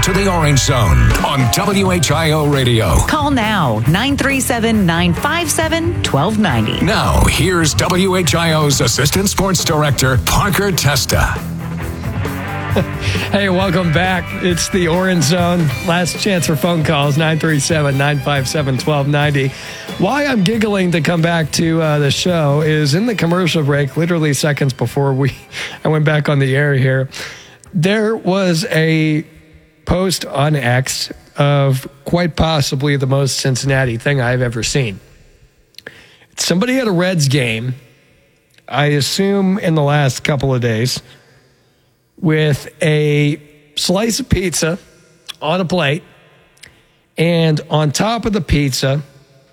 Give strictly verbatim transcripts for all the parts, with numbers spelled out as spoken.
to the Orange Zone on W H I O Radio. Call now, nine three seven, nine five seven, one two nine zero. Now, here's W H I O's Assistant Sports Director, Parker Testa. Hey, welcome back. It's the Orange Zone. Last chance for phone calls, nine three seven, nine five seven, one two nine zero. Why I'm giggling to come back to uh, the show is in the commercial break, literally seconds before we I went back on the air here, there was a post on X of quite possibly the most Cincinnati thing I've ever seen. Somebody at a Reds game, I assume in the last couple of days, with a slice of pizza on a plate, and on top of the pizza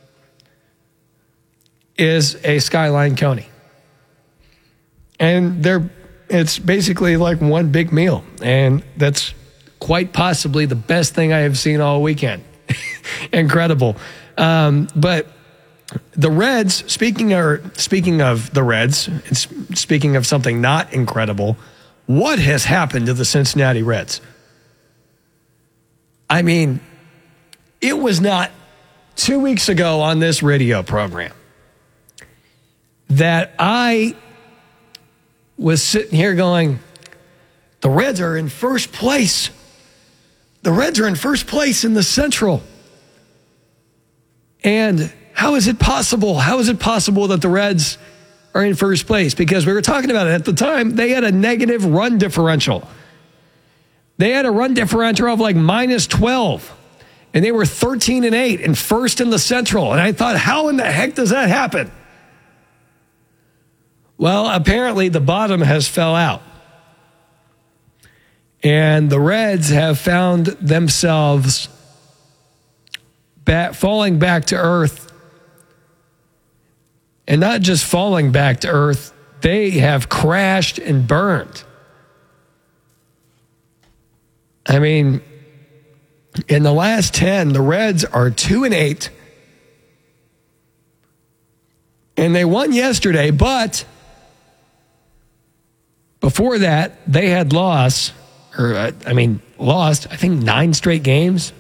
is a Skyline Coney. And they're it's basically like one big meal, and that's quite possibly the best thing I have seen all weekend. Incredible. Um, but the Reds, speaking of, speaking of the Reds, it's speaking of something not incredible, what has happened to the Cincinnati Reds? I mean, it was not two weeks ago on this radio program that I was sitting here going, the Reds are in first place. The Reds are in first place in the Central. And how is it possible? How is it possible that the Reds are in first place? Because we were talking about it at the time, they had a negative run differential. They had a run differential of like minus twelve. And they were thirteen and eight and first in the Central. And I thought, how in the heck does that happen? Well, apparently the bottom has fell out. And the Reds have found themselves back, falling back to earth. And not just falling back to earth, they have crashed and burned. I mean, in the last ten, the Reds are two and eight. And they won yesterday, but before that, they had lost, or uh, I mean, lost, I think nine straight games.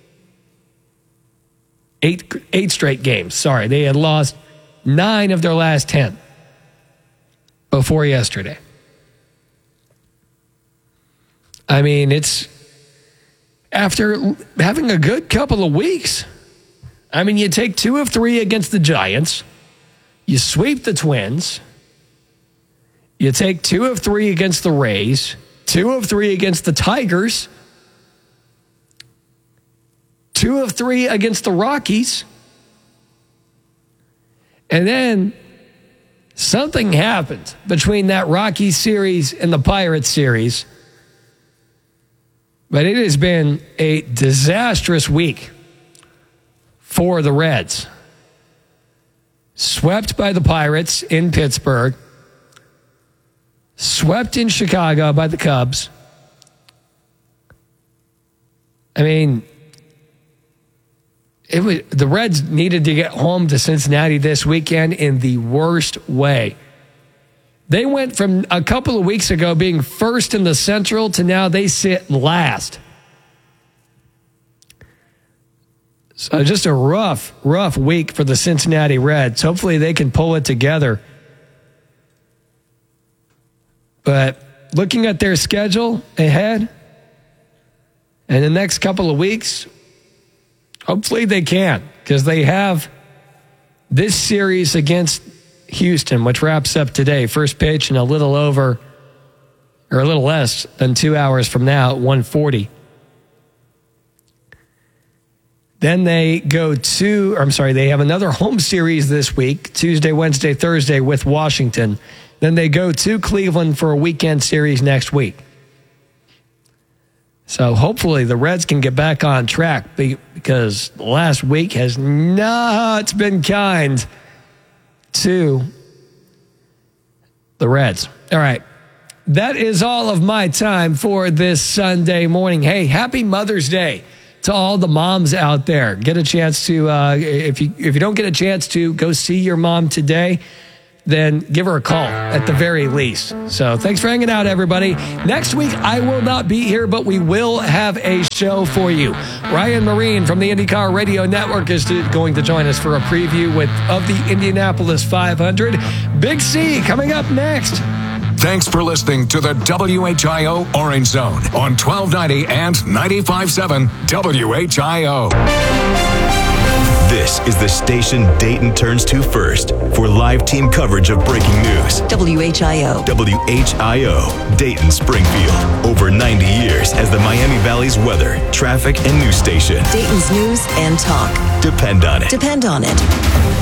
Eight, eight straight games. Sorry, they had lost nine of their last ten before yesterday. I mean, it's after having a good couple of weeks. I mean, you take two of three against the Giants. You sweep the Twins. You take two of three against the Rays, two of three against the Tigers, two of three against the Rockies, and then something happened between that Rockies series and the Pirates series. But it has been a disastrous week for the Reds. Swept by the Pirates in Pittsburgh. Swept in Chicago by the Cubs. I mean, it was, the Reds needed to get home to Cincinnati this weekend in the worst way. They went from a couple of weeks ago being first in the Central to now they sit last. So just a rough, rough week for the Cincinnati Reds. Hopefully they can pull it together. But looking at their schedule ahead and the next couple of weeks, hopefully they can, because they have this series against Houston, which wraps up today. First pitch in a little over, or a little less than two hours from now at one forty. Then they go to, or I'm sorry, they have another home series this week, Tuesday, Wednesday, Thursday with Washington. Then they go to Cleveland for a weekend series next week. So hopefully the Reds can get back on track, because last week has not been kind to the Reds. All right. That is all of my time for this Sunday morning. Hey, happy Mother's Day to all the moms out there. Get a chance to, uh, if you if you don't get a chance to, go see your mom today. then give her a call at the very least. So thanks for hanging out, everybody. Next week, I will not be here, but we will have a show for you. Ryan Marine from the IndyCar Radio Network is to, going to join us for a preview with of the Indianapolis five hundred. Big C coming up next. Thanks for listening to the W H I O Orange Zone on twelve ninety and ninety-five point seven W H I O. This is the station Dayton turns to first for live team coverage of breaking news. W H I O. W H I O, Dayton Springfield. Over ninety years as the Miami Valley's weather, traffic, and news station. Dayton's news and talk. Depend on it. Depend on it.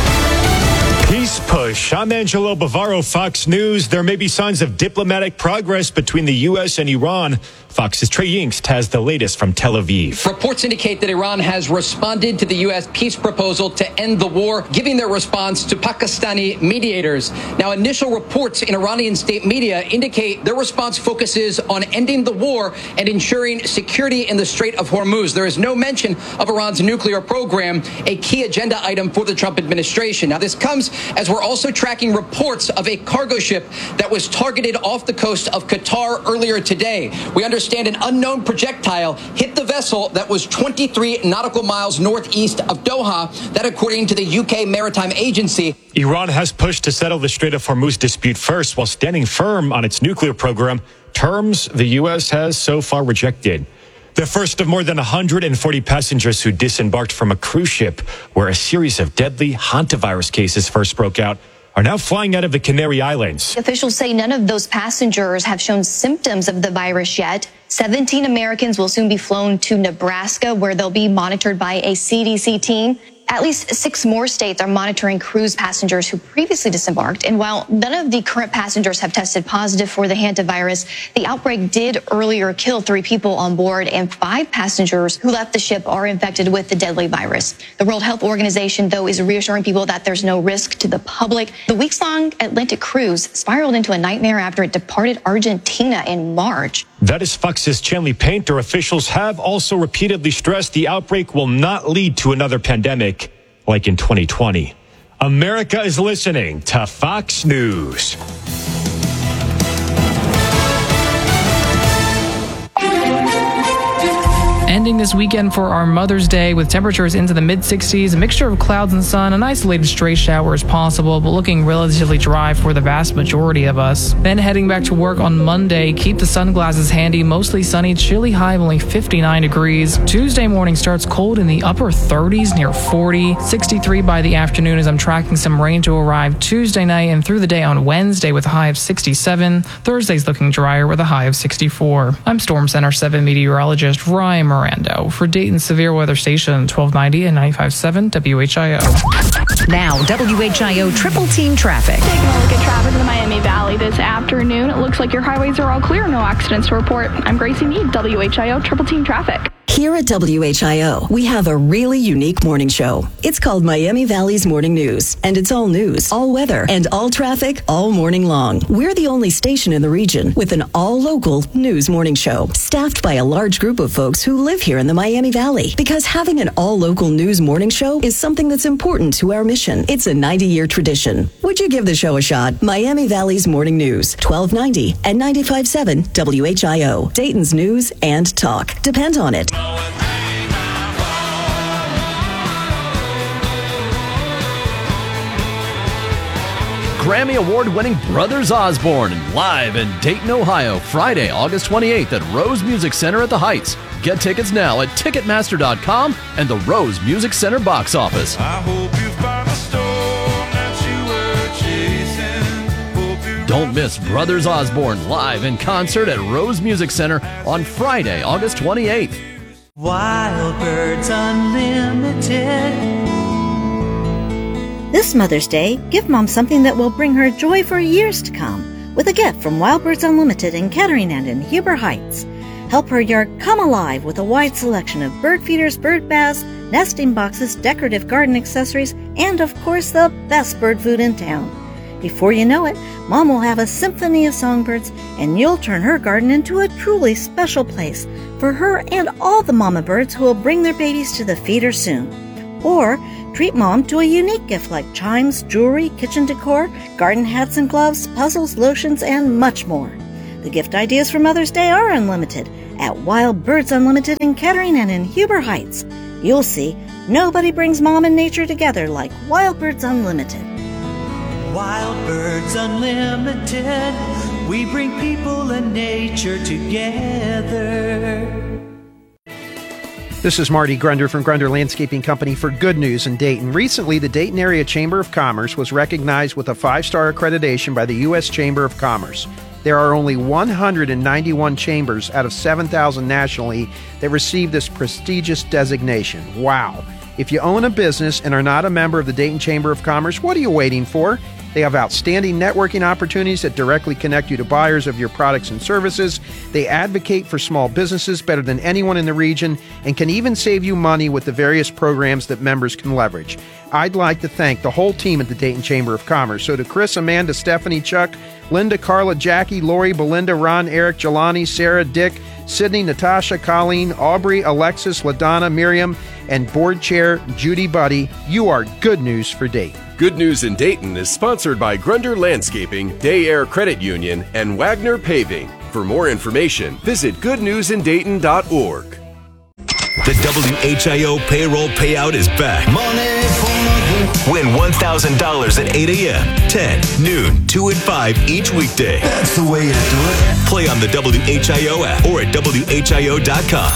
Peace push. I'm Angelo Bavaro, Fox News. There may be signs of diplomatic progress between the U S and Iran. Fox's Trey Yingst has the latest from Tel Aviv. Reports indicate that Iran has responded to the U S peace proposal to end the war, giving their response to Pakistani mediators. Now, initial reports in Iranian state media indicate their response focuses on ending the war and ensuring security in the Strait of Hormuz. There is no mention of Iran's nuclear program, a key agenda item for the Trump administration. Now, this comes as we're also tracking reports of a cargo ship that was targeted off the coast of Qatar earlier today. We understand an unknown projectile hit the vessel that was twenty-three nautical miles northeast of Doha, that according to the U K Maritime Agency. Iran has pushed to settle the Strait of Hormuz dispute first while standing firm on its nuclear program, terms the U S has so far rejected. The first of more than one hundred forty passengers who disembarked from a cruise ship where a series of deadly hantavirus cases first broke out are now flying out of the Canary Islands. Officials say none of those passengers have shown symptoms of the virus yet. seventeen Americans will soon be flown to Nebraska, where they'll be monitored by a C D C team. At least six more states are monitoring cruise passengers who previously disembarked. And while none of the current passengers have tested positive for the hantavirus, the outbreak did earlier kill three people on board, and five passengers who left the ship are infected with the deadly virus. The World Health Organization, though, is reassuring people that there's no risk to the public. The weeks-long Atlantic cruise spiraled into a nightmare after it departed Argentina in March. That is Fox's Chanley Painter. Officials have also repeatedly stressed the outbreak will not lead to another pandemic like in twenty twenty. America is listening to Fox News. Ending this weekend for our Mother's Day with temperatures into the mid sixties, a mixture of clouds and sun, an isolated stray shower is possible, but looking relatively dry for the vast majority of us. Then heading back to work on Monday, keep the sunglasses handy, mostly sunny, chilly high of only fifty-nine degrees. Tuesday morning starts cold in the upper thirties, near forty, sixty-three by the afternoon as I'm tracking some rain to arrive Tuesday night and through the day on Wednesday with a high of sixty-seven. Thursday's looking drier with a high of sixty-four. I'm Storm Center seven meteorologist Ryan Moran for Dayton Severe Weather Station, twelve ninety and ninety-five point seven W H I O. Now, W H I O Triple Team Traffic. Taking a look at traffic in the Miami Valley this afternoon. It looks like your highways are all clear. No accidents to report. I'm Gracie Mead, W H I O Triple Team Traffic. Here at W H I O, we have a really unique morning show. It's called Miami Valley's Morning News, and it's all news, all weather, and all traffic all morning long. We're the only station in the region with an all-local news morning show, staffed by a large group of folks who live here in the Miami Valley. Because having an all-local news morning show is something that's important to our mission. It's a ninety-year tradition. Would you give the show a shot? Miami Valley's Morning News, twelve ninety and ninety-five point seven W H I O. Dayton's news and talk. Depend on it. Grammy Award-winning Brothers Osborne live in Dayton, Ohio, Friday, August twenty-eighth at Rose Music Center at the Heights. Get tickets now at Ticketmaster dot com and the Rose Music Center box office. I hope you found the storm that you were chasing. Don't miss Brothers Osborne live in concert at Rose Music Center on Friday, August twenty-eighth. Wild Birds Unlimited. This Mother's Day, give Mom something that will bring her joy for years to come with a gift from Wild Birds Unlimited in Kettering and in Huber Heights. Help her yard come alive with a wide selection of bird feeders, bird baths, nesting boxes, decorative garden accessories, and of course the best bird food in town. Before you know it, Mom will have a symphony of songbirds, and you'll turn her garden into a truly special place for her and all the mama birds who will bring their babies to the feeder soon. Or treat Mom to a unique gift like chimes, jewelry, kitchen decor, garden hats and gloves, puzzles, lotions, and much more. The gift ideas for Mother's Day are unlimited at Wild Birds Unlimited in Kettering and in Huber Heights. You'll see, nobody brings Mom and nature together like Wild Birds Unlimited. Wild Birds Unlimited, we bring people and nature together. This is Marty Grunder from Grunder Landscaping Company for Good News in Dayton. Recently, the Dayton Area Chamber of Commerce was recognized with a five-star accreditation by the U S Chamber of Commerce. There are only one hundred ninety-one chambers out of seven thousand nationally that receive this prestigious designation. Wow! If you own a business and are not a member of the Dayton Chamber of Commerce, what are you waiting for? They have outstanding networking opportunities that directly connect you to buyers of your products and services. They advocate for small businesses better than anyone in the region and can even save you money with the various programs that members can leverage. I'd like to thank the whole team at the Dayton Chamber of Commerce. So to Chris, Amanda, Stephanie, Chuck, Linda, Carla, Jackie, Lori, Belinda, Ron, Eric, Jelani, Sarah, Dick, Sydney, Natasha, Colleen, Aubrey, Alexis, LaDonna, Miriam, and Board Chair Judy Buddy, you are good news for Dayton. Good News in Dayton is sponsored by Grunder Landscaping, Day Air Credit Union, and Wagner Paving. For more information, visit good news in dayton dot org. The W H I O payroll payout is back. Money for Win one thousand dollars at eight a.m., ten, noon, two, and five each weekday. That's the way to do it. Play on the W H I O app or at W H I O dot com.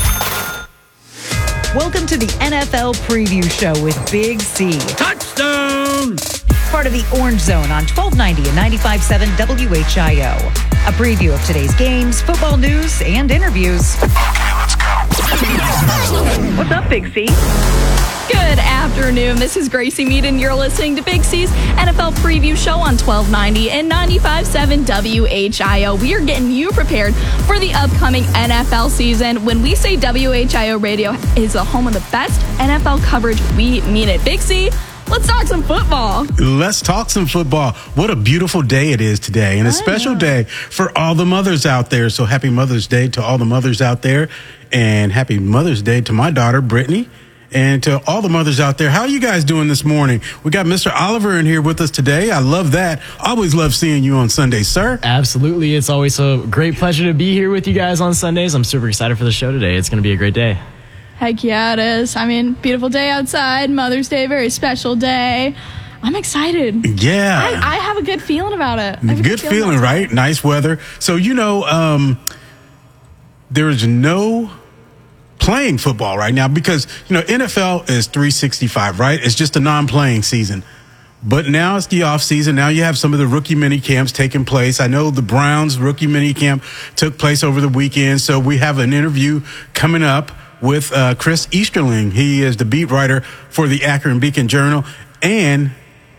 Welcome to the N F L Preview Show with Big C. Touchdown! Part of the Orange Zone on twelve ninety and ninety-five point seven W H I O. A preview of today's games, football news, and interviews. Okay, let's go. What's up, Big C? Good afternoon. This is Gracie Mead, and you're listening to Big C's N F L Preview Show on twelve ninety and ninety-five point seven W H I O. We are getting you prepared for the upcoming N F L season. When we say W H I O Radio is the home of the best N F L coverage, we mean it. Big C, let's talk some football. Let's talk some football. What a beautiful day it is today, and a special day for all the mothers out there. So happy Mother's Day to all the mothers out there, and happy Mother's Day to my daughter, Brittany. And to all the mothers out there, how are you guys doing this morning? We got Mister Oliver in here with us today. I love that. Always love seeing you on Sundays, sir. Absolutely. It's always a great pleasure to be here with you guys on Sundays. I'm super excited for the show today. It's going to be a great day. Heck yeah, it is. I mean, beautiful day outside. Mother's Day, very special day. I'm excited. Yeah. I, I have a good feeling about it. I have a Good feeling, right? Nice weather. So, you know, um, there is no playing football right now because, you know, N F L is three sixty-five, right? It's just a non-playing season. But now it's the off season. Now you have some of the rookie mini camps taking place. I know the Browns rookie mini camp took place over the weekend. So we have an interview coming up with uh, Chris Easterling. He is the beat writer for the Akron Beacon Journal and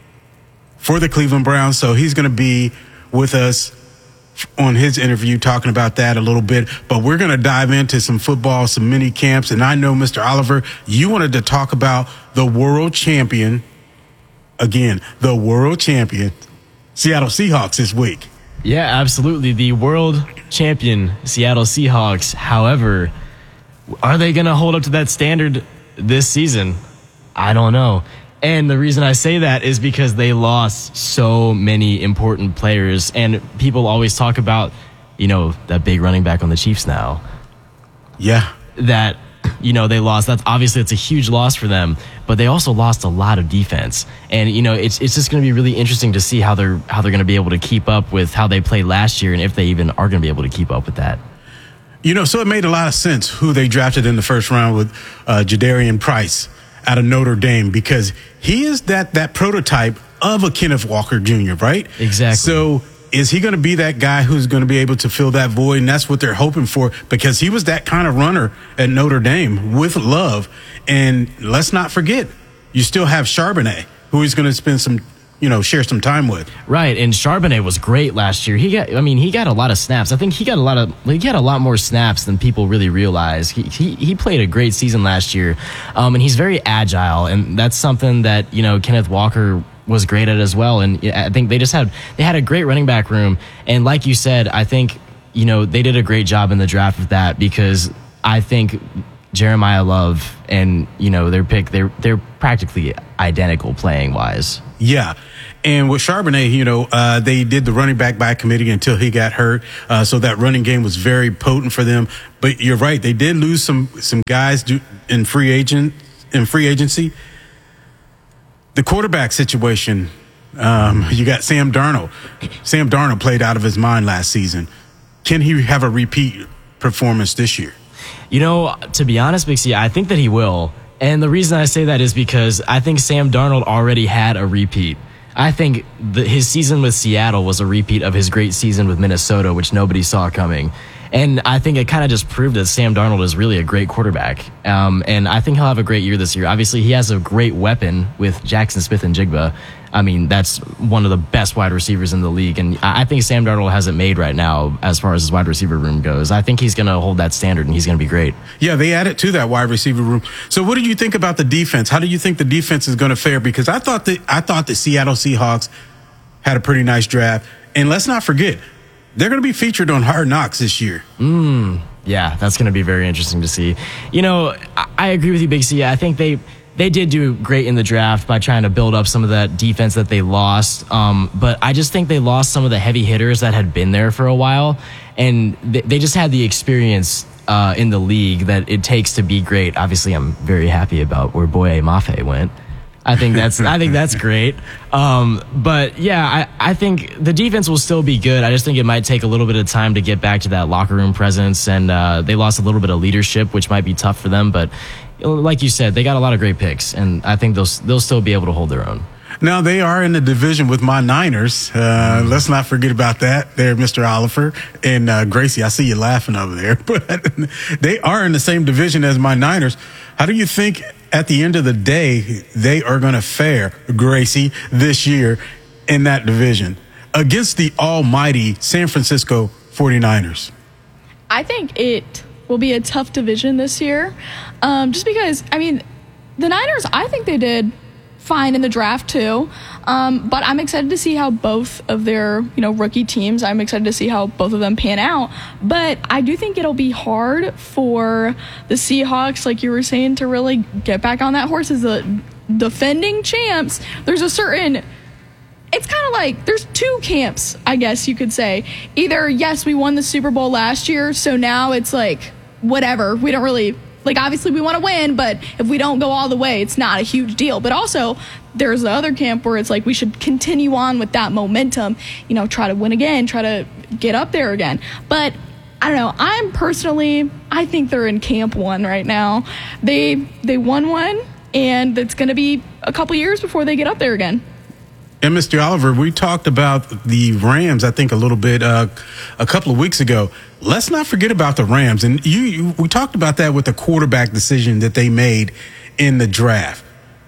for the Cleveland Browns. So he's going to be with us on his interview talking about that a little bit, but we're going to dive into some football, some mini camps. And I know, Mister Oliver, you wanted to talk about the world champion, again, the world champion Seattle Seahawks this week. Yeah, absolutely. The world champion Seattle Seahawks. However, are they going to hold up to that standard this season? I don't know. And the reason I say that is because they lost so many important players. And people always talk about, you know, that big running back on the Chiefs now. Yeah. That, you know, they lost. That's obviously it's a huge loss for them. But they also lost a lot of defense. And, you know, it's it's just going to be really interesting to see how they're how they're going to be able to keep up with how they played last year and if they even are going to be able to keep up with that. You know, so it made a lot of sense who they drafted in the first round with uh, Jadarian Price out of Notre Dame, because he is that that prototype of a Kenneth Walker Junior, right? Exactly. So is he going to be that guy who's going to be able to fill that void? And that's what they're hoping for, because he was that kind of runner at Notre Dame with Love. And let's not forget, you still have Charbonnet, who he's going to spend some, you know, share some time with. Right, and Charbonnet was great last year. He got, I mean, he got a lot of snaps. I think he got a lot of, he got a lot more snaps than people really realize. He he, he played a great season last year, um, and he's very agile, and that's something that, you know, Kenneth Walker was great at as well. And I think they just had they had a great running back room, and like you said, I think, you know, they did a great job in the draft with that, because I think Jeremiah Love, and you know their pick, they're they're practically identical playing wise. Yeah. And with Charbonnet, you know, uh, they did the running back by committee until he got hurt. Uh, so that running game was very potent for them. But you're right. They did lose some, some guys in free agent, in free agency. The quarterback situation, um, you got Sam Darnold. Sam Darnold played out of his mind last season. Can he have a repeat performance this year? You know, to be honest, Big C, I think that he will. And the reason I say that is because I think Sam Darnold already had a repeat. I think the, his season with Seattle was a repeat of his great season with Minnesota, which nobody saw coming. And I think it kind of just proved that Sam Darnold is really a great quarterback. Um, and I think he'll have a great year this year. Obviously, he has a great weapon with Jackson Smith and Jigba. I mean, that's one of the best wide receivers in the league. And I think Sam Darnold has it made right now as far as his wide receiver room goes. I think he's going to hold that standard, and he's going to be great. Yeah, they added to that wide receiver room. So what do you think about the defense? How do you think the defense is going to fare? Because I thought that I thought the Seattle Seahawks had a pretty nice draft. And let's not forget, they're going to be featured on Hard Knocks this year. Mm, yeah, that's going to be very interesting to see. You know, I, I agree with you, Big C. I think they... They did do great in the draft by trying to build up some of that defense that they lost. Um, but I just think they lost some of the heavy hitters that had been there for a while. And they, they just had the experience uh, in the league that it takes to be great. Obviously, I'm very happy about where Boye Mafe went. I think that's I think that's great. Um, but yeah, I, I think the defense will still be good. I just think it might take a little bit of time to get back to that locker room presence. And uh, they lost a little bit of leadership, which might be tough for them. But like you said, they got a lot of great picks, and I think they'll they'll still be able to hold their own. Now, they are in the division with my Niners. Uh, mm. Let's not forget about that. They're Mister Oliver and uh, Gracie. I see you laughing over there. But they are in the same division as my Niners. How do you think at the end of the day they are going to fare, Gracie, this year in that division against the almighty San Francisco forty-niners? I think it will be a tough division this year. Um, just because, I mean, the Niners, I think they did fine in the draft too. Um, but I'm excited to see how both of their, you know, rookie teams, I'm excited to see how both of them pan out. But I do think it'll be hard for the Seahawks, like you were saying, to really get back on that horse as the defending champs. There's a certain... It's kind of like there's two camps, I guess you could say. Either, yes, we won the Super Bowl last year, so now it's like, whatever. We don't really, like, obviously we want to win, but if we don't go all the way, it's not a huge deal. But also, there's the other camp where it's like we should continue on with that momentum, you know, try to win again, try to get up there again. But I don't know. I'm personally, I think they're in camp one right now. They, they won one, and it's going to be a couple years before they get up there again. And Mister Oliver, we talked about the Rams, I think, a little bit uh, a couple of weeks ago. Let's not forget about the Rams. And you, you, we talked about that with the quarterback decision that they made in the draft.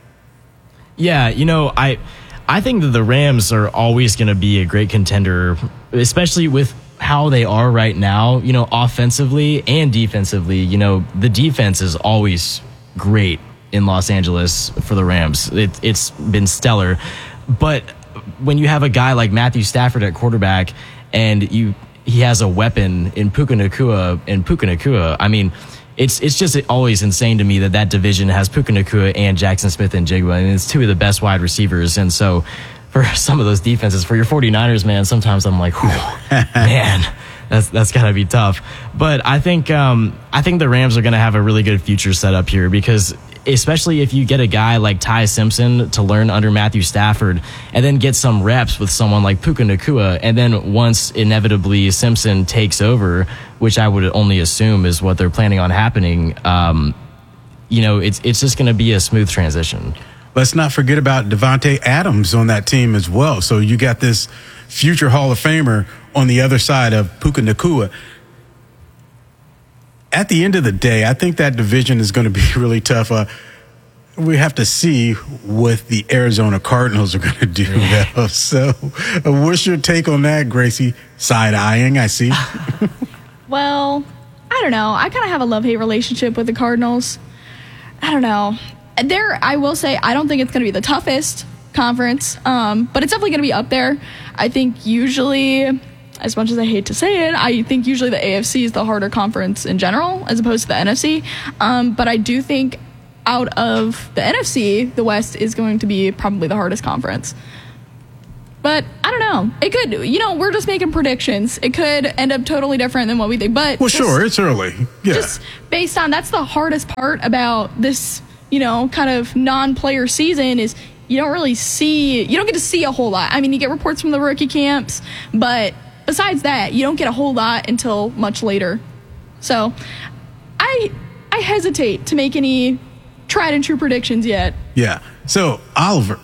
Yeah, you know, I I think that the Rams are always going to be a great contender, especially with how they are right now, you know, offensively and defensively. You know, the defense is always great in Los Angeles for the Rams. It, it's been stellar. But when you have a guy like Matthew Stafford at quarterback and you he has a weapon in Puka Nacua and Puka Nacua, I mean, it's it's just always insane to me that that division has Puka Nacua and Jackson Smith and Jigba, and it's two of the best wide receivers. And so for some of those defenses, for your forty-niners, man, sometimes I'm like, man, that's that's got to be tough. But I think um, I think the Rams are going to have a really good future set up here because especially if you get a guy like Ty Simpson to learn under Matthew Stafford and then get some reps with someone like Puka Nacua, and then once inevitably Simpson takes over, which I would only assume is what they're planning on happening, um, you know, it's it's just going to be a smooth transition. Let's not forget about Devontae Adams on that team as well. So you got this future Hall of Famer on the other side of Puka Nacua. At the end of the day, I think that division is going to be really tough. Uh, we have to see what the Arizona Cardinals are going to do. Yeah. So uh, what's your take on that, Gracie? Side-eyeing, I see. Well, I don't know. I kind of have a love-hate relationship with the Cardinals. I don't know. There, I will say, I don't think it's going to be the toughest conference, um, but it's definitely going to be up there. I think usually as much as I hate to say it, I think usually the A F C is the harder conference in general as opposed to the N F C. Um, but I do think out of the N F C, the West is going to be probably the hardest conference. But I don't know. It could, you know, we're just making predictions. It could end up totally different than what we think. But well, just, sure, it's early. Yeah. Just based on, that's the hardest part about this, you know, kind of non-player season is you don't really see, you don't get to see a whole lot. I mean, you get reports from the rookie camps, but besides that, you don't get a whole lot until much later. So I I hesitate to make any tried and true predictions yet. Yeah. So, Oliver,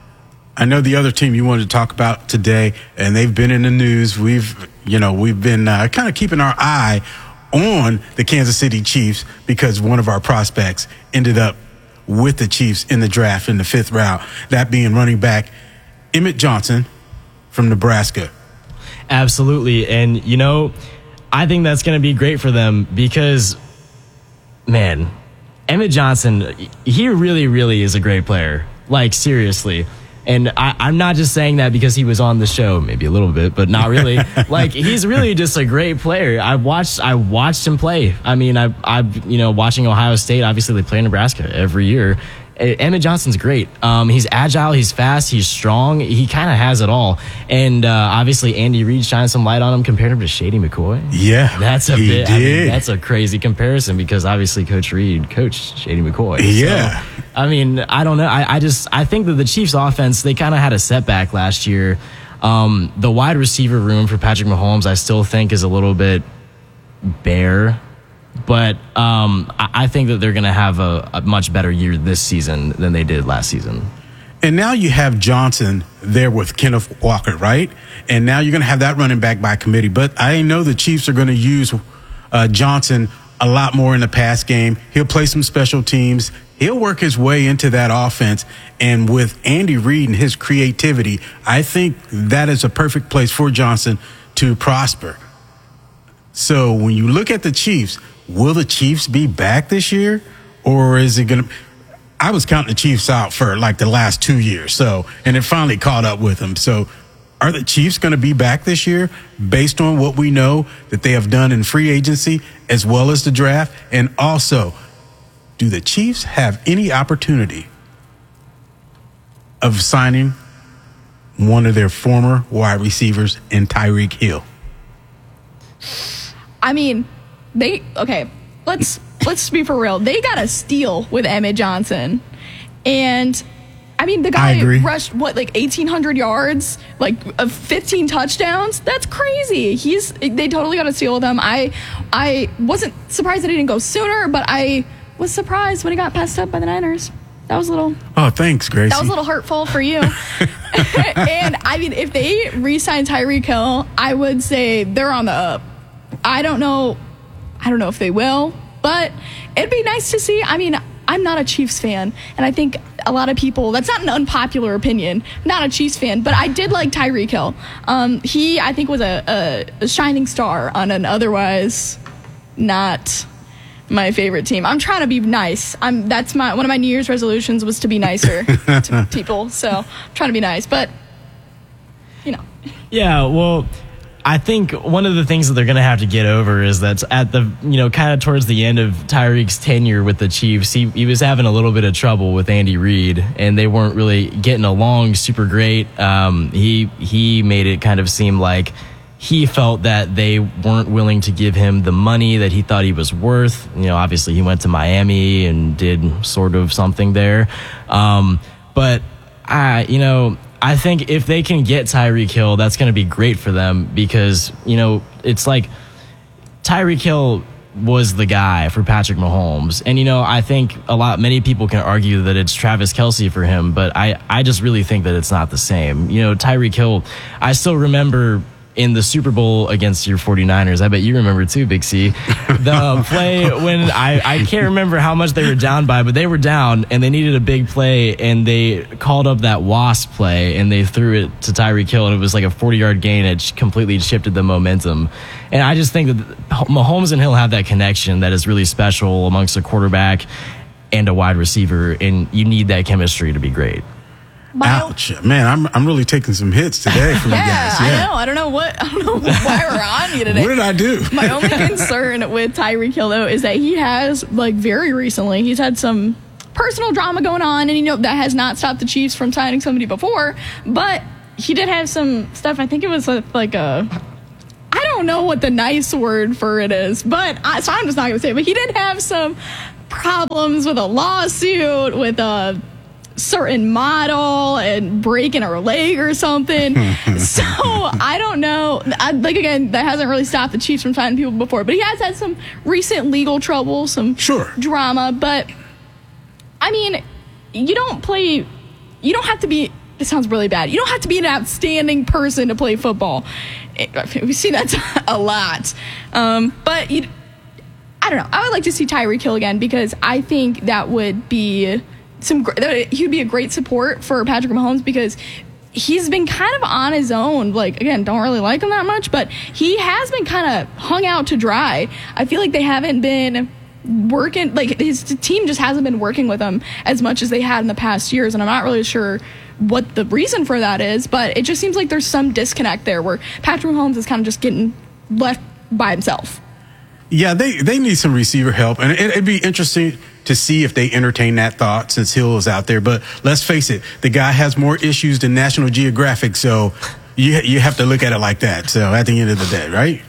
I know the other team you wanted to talk about today, and they've been in the news. We've, you know, we've been uh, kind of keeping our eye on the Kansas City Chiefs because one of our prospects ended up with the Chiefs in the draft in the fifth round, that being running back Emmett Johnson from Nebraska. Absolutely. And, you know, I think that's going to be great for them because, man, Emmett Johnson, he really, really is a great player. Like, seriously. And I, I'm not just saying that because he was on the show, maybe a little bit, but not really. Like, he's really just a great player. I watched, I watched him play. I mean, I, I, you know, watching Ohio State. Obviously, they play Nebraska every year. Emmett Johnson's great. Um, he's agile, he's fast, he's strong. He kind of has it all. And uh, obviously, Andy Reid shined some light on him, compared him to Shady McCoy. Yeah, that's a he bit. Did. I mean, that's a crazy comparison because obviously Coach Reid coached Shady McCoy. Yeah. So, I mean, I don't know. I, I just I think that the Chiefs' offense, they kind of had a setback last year. Um, the wide receiver room for Patrick Mahomes, I still think, is a little bit bare. But um, I, I think that they're going to have a, a much better year this season than they did last season. And now you have Johnson there with Kenneth Walker, right? And now you're going to have that running back by committee. But I know the Chiefs are going to use uh, Johnson a lot more in the pass game. He'll play some special teams. He'll work his way into that offense. And with Andy Reid and his creativity, I think that is a perfect place for Johnson to prosper. So when you look at the Chiefs, will the Chiefs be back this year? Or is it going to... I was counting the Chiefs out for like the last two years. So, and it finally caught up with them. So are the Chiefs going to be back this year based on what we know that they have done in free agency as well as the draft? And also, do the Chiefs have any opportunity of signing one of their former wide receivers in Tyreek Hill? I mean, they, okay, let's, let's be for real. They got a steal with Emmett Johnson. And, I mean, the guy rushed, what, like eighteen hundred yards? Like, uh, fifteen touchdowns? That's crazy. He's, they totally got a steal with him. I, I wasn't surprised that he didn't go sooner, but I was surprised when he got passed up by the Niners. That was a little... Oh, thanks, Gracie. That was a little hurtful for you. And, I mean, if they re-sign Tyreek Hill, I would say they're on the up. I don't know. I don't know if they will, but it'd be nice to see. I mean, I'm not a Chiefs fan, and I think a lot of people, that's not an unpopular opinion, not a Chiefs fan, but I did like Tyreek Hill. Um, he, I think, was a, a, a shining star on an otherwise not my favorite team. I'm trying to be nice. I'm that's my one of my New Year's resolutions was to be nicer to people. So I'm trying to be nice, but you know. Yeah, well, I think one of the things that they're going to have to get over is that at the, you know, kind of towards the end of Tyreek's tenure with the Chiefs, he, he was having a little bit of trouble with Andy Reid, and they weren't really getting along super great. Um, he he made it kind of seem like he felt that they weren't willing to give him the money that he thought he was worth. You know, obviously he went to Miami and did sort of something there. Um, but, I, you know, I think if they can get Tyreek Hill, that's going to be great for them because, you know, it's like Tyreek Hill was the guy for Patrick Mahomes. And, you know, I think a lot, many people can argue that it's Travis Kelce for him, but I, I just really think that it's not the same. You know, Tyreek Hill, I still remember in the Super Bowl against your 49ers, I bet you remember too, Big C, the play when I, I can't remember how much they were down by, but they were down and they needed a big play and they called up that wasp play and they threw it to Tyreek Hill and it was like a forty-yard gain. It completely shifted the momentum. And I just think that Mahomes and Hill have that connection that is really special amongst a quarterback and a wide receiver, and you need that chemistry to be great. Ouch, man! I'm I'm really taking some hits today from yeah, you guys. Yeah, I know. I don't know what. I don't know why we're on you today. What did I do? My only concern with Tyreek Hill though is that he has like very recently he's had some personal drama going on, and you know that has not stopped the Chiefs from signing somebody before. But he did have some stuff. I think it was like a. I don't know what the nice word for it is, but I, so I'm just not going to say it. But he did have some problems with a lawsuit with a certain model and breaking her leg or something. So I don't know. I, like again, that hasn't really stopped the Chiefs from signing people before, but he has had some recent legal trouble, some sure. drama. But I mean, you don't play. You don't have to be. This sounds really bad. You don't have to be an outstanding person to play football. It, we see that a lot. Um, but you, I don't know. I would like to see Tyreek Hill again because I think that would be. Some he would be a great support for Patrick Mahomes because he's been kind of on his own. Like, again, don't really like him that much, but he has been kind of hung out to dry. I feel like they haven't been working, like his team just hasn't been working with him as much as they had in the past years, and I'm not really sure what the reason for that is, but it just seems like there's some disconnect there where Patrick Mahomes is kind of just getting left by himself. Yeah, they, they need some receiver help, and it, it'd be interesting to see if they entertain that thought since Hill is out there. But let's face it, the guy has more issues than National Geographic, so you you have to look at it like that. So at the end of the day, right?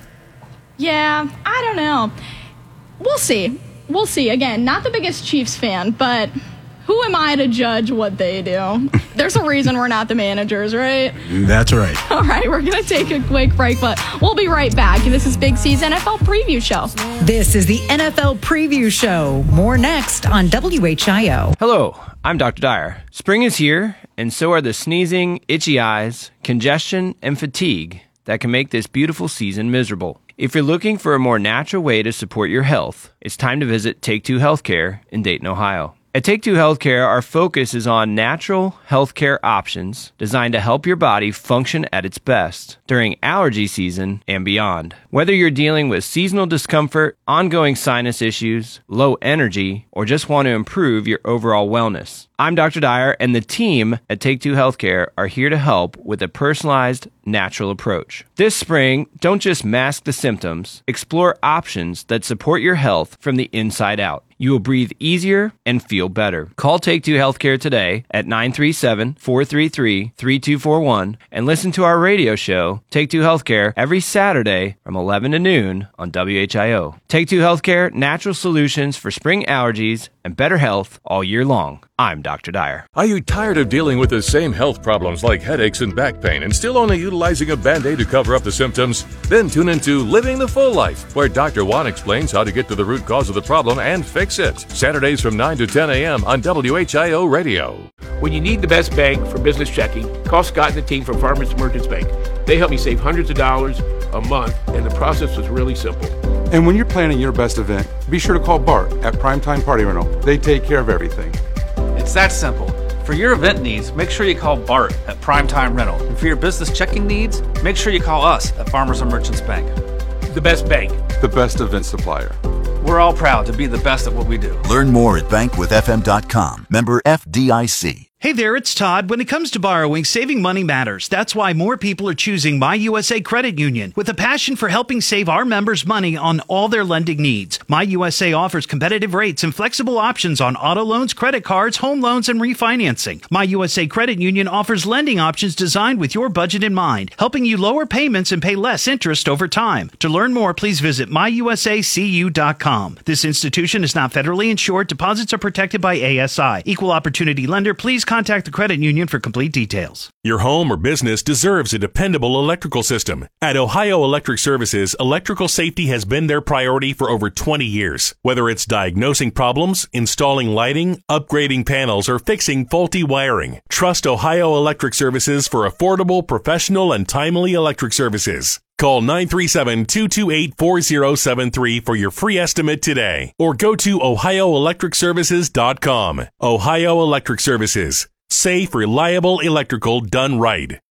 Yeah, I don't know. We'll see. We'll see. Again, not the biggest Chiefs fan, but who am I to judge what they do? There's a reason we're not the managers, right? That's right. All right, we're going to take a quick break, but we'll be right back. This is Big C's N F L Preview Show. This is the N F L Preview Show. More next on W H I O. Hello, I'm Doctor Dyer. Spring is here, and so are the sneezing, itchy eyes, congestion, and fatigue that can make this beautiful season miserable. If you're looking for a more natural way to support your health, it's time to visit Take Two Healthcare in Dayton, Ohio. At Take Two Healthcare, our focus is on natural healthcare options designed to help your body function at its best during allergy season and beyond. Whether you're dealing with seasonal discomfort, ongoing sinus issues, low energy, or just want to improve your overall wellness, I'm Doctor Dyer, and the team at Take Two Healthcare are here to help with a personalized, natural approach. This spring, don't just mask the symptoms, explore options that support your health from the inside out. You will breathe easier and feel better. Call Take Two Healthcare today at nine three seven, four three three, three two four one and listen to our radio show, Take Two Healthcare, every Saturday from eleven to noon on W H I O. Take Two Healthcare, natural solutions for spring allergies and better health all year long. I'm Doctor Dyer. Are you tired of dealing with the same health problems like headaches and back pain and still only utilizing a Band-Aid to cover up the symptoms? Then tune into Living the Full Life, where Doctor Juan explains how to get to the root cause of the problem and fix it. Saturdays from nine to ten a.m. on W H I O Radio. When you need the best bank for business checking, call Scott and the team from Farmers Merchants Bank. They help me save hundreds of dollars a month, and the process was really simple. And when you're planning your best event, be sure to call Bart at Primetime Party Rental. They take care of everything. It's that simple. For your event needs, make sure you call Bart at Primetime Rental. And for your business checking needs, make sure you call us at Farmers and Merchants Bank. The best bank. The best event supplier. We're all proud to be the best at what we do. Learn more at bankwith f m dot com. Member F D I C. Hey there, it's Todd. When it comes to borrowing, saving money matters. That's why more people are choosing My U S A Credit Union. With a passion for helping save our members money on all their lending needs, My U S A offers competitive rates and flexible options on auto loans, credit cards, home loans, and refinancing. My U S A Credit Union offers lending options designed with your budget in mind, helping you lower payments and pay less interest over time. To learn more, please visit my u s a c u dot com. This institution is not federally insured. Deposits are protected by A S I. Equal opportunity lender. Please contact the credit union for complete details. Your home or business deserves a dependable electrical system. At Ohio Electric Services, electrical safety has been their priority for over twenty years. Whether it's diagnosing problems, installing lighting, upgrading panels, or fixing faulty wiring, trust Ohio Electric Services for affordable, professional, and timely electric services. Call nine three seven, two two eight, four zero seven three for your free estimate today, or go to ohio electric services dot com. Ohio Electric Services. Safe, reliable electrical done right.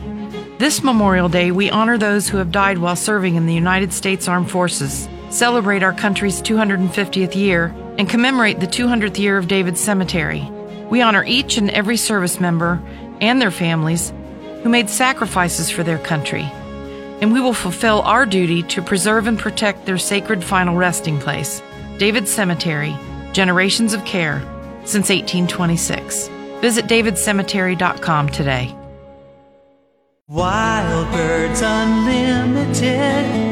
This Memorial Day, we honor those who have died while serving in the United States Armed Forces, celebrate our country's two hundred fiftieth year, and commemorate the two hundredth year of David's Cemetery. We honor each and every service member and their families who made sacrifices for their country, and we will fulfill our duty to preserve and protect their sacred final resting place, David Cemetery, generations of care since eighteen twenty-six. Visit david cemetery dot com today. Wild Birds Unlimited.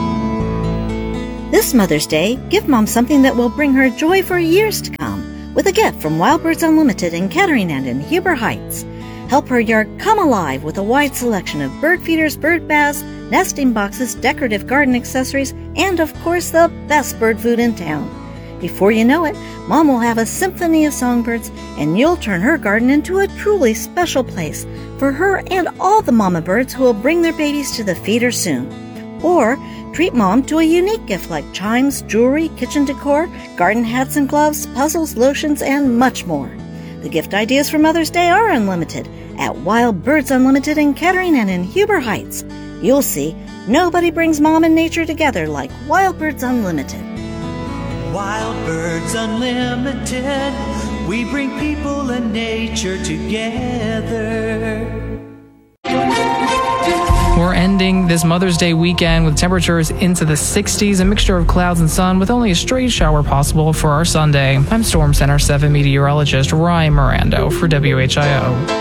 This Mother's Day, give Mom something that will bring her joy for years to come with a gift from Wild Birds Unlimited in Kettering and in Huber Heights. Help her yard come alive with a wide selection of bird feeders, bird baths, nesting boxes, decorative garden accessories, and of course the best bird food in town. Before you know it, Mom will have a symphony of songbirds, and you'll turn her garden into a truly special place for her and all the mama birds who will bring their babies to the feeder soon. Or treat Mom to a unique gift like chimes, jewelry, kitchen decor, garden hats and gloves, puzzles, lotions, and much more. The gift ideas for Mother's Day are unlimited at Wild Birds Unlimited in Kettering and in Huber Heights. You'll see, nobody brings Mom and nature together like Wild Birds Unlimited. Wild Birds Unlimited. We bring people and nature together. We're ending this Mother's Day weekend with temperatures into the sixties, a mixture of clouds and sun with only a stray shower possible for our Sunday. I'm Storm Center seven meteorologist Ryan Mirando for W H I O.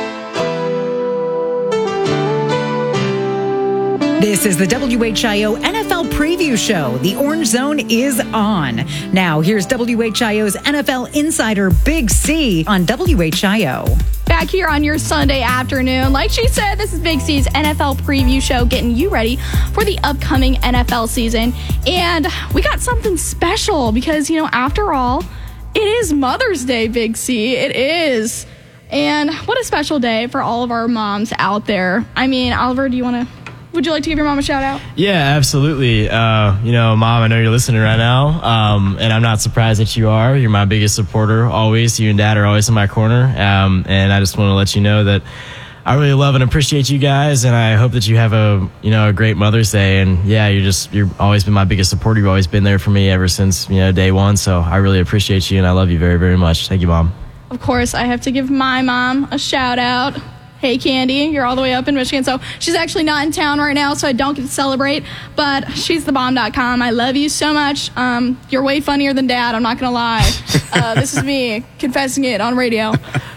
This is the W H I O N F L Preview Show. The Orange Zone is on. Now, here's W H I O's N F L insider Big C on W H I O. Back here on your Sunday afternoon. Like she said, this is Big C's N F L Preview Show, getting you ready for the upcoming N F L season. And we got something special because, you know, after all, it is Mother's Day, Big C. It is. And what a special day for all of our moms out there. I mean, Oliver, do you want to... Would you like to give your mom a shout out? Yeah, absolutely. Uh, you know, Mom, I know you're listening right now, um, and I'm not surprised that you are. You're my biggest supporter always. You and Dad are always in my corner, um, and I just want to let you know that I really love and appreciate you guys, and I hope that you have a you know a great Mother's Day. And yeah, you're just you've always been my biggest supporter. You've always been there for me ever since you know day one. So I really appreciate you, and I love you very, very much. Thank you, Mom. Of course, I have to give my mom a shout out. Hey, Candy, you're all the way up in Michigan. So she's actually not in town right now, so I don't get to celebrate. But she's the bomb dot com. I love you so much. Um, you're way funnier than Dad. I'm not going to lie. Uh, this is me confessing it on radio.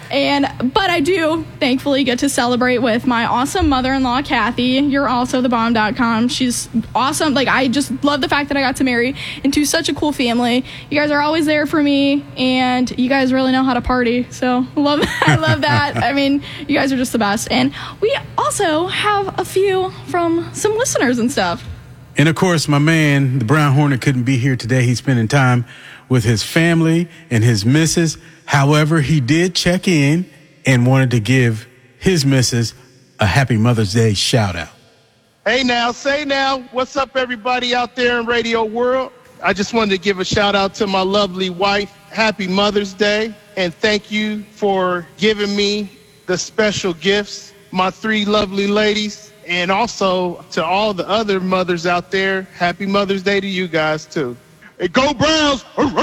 And but I do thankfully get to celebrate with my awesome mother-in-law, Kathy. You're also the bomb dot com. She's awesome. Like, I just love the fact that I got to marry into such a cool family. You guys are always there for me, and you guys really know how to party. So love I love that. I mean, you guys are just the best. And we also have a few from some listeners and stuff. And of course, my man, the Brown Hornet, couldn't be here today. He's spending time with his family and his missus. However, he did check in and wanted to give his missus a happy Mother's Day shout out. Hey now, say now, what's up everybody out there in radio world? I just wanted to give a shout out to my lovely wife. Happy Mother's Day, and thank you for giving me the special gifts, my three lovely ladies, and also to all the other mothers out there. Happy Mother's Day to you guys too. Hey, go Browns!